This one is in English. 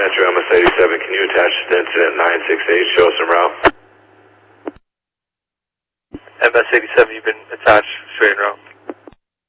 Metro MS-87, can you attach to incident 968, show us en route? MS-87, you've been attached, straight en route.